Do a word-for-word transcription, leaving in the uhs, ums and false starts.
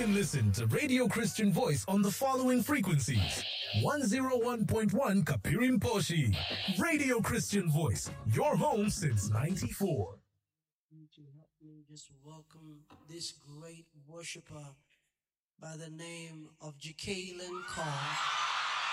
can listen to Radio Christian Voice on the following frequencies. one oh one point one Kapirimposhi. Radio Christian Voice, your home since ninety-four. To help me just welcome this great worshiper by the name of Jacqueline Carr.